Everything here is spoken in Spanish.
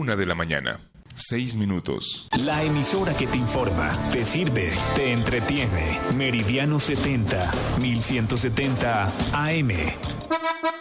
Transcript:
1:00 a.m. 6 minutos. La emisora que te informa, te sirve, te entretiene. Meridiano 70, 1170 AM.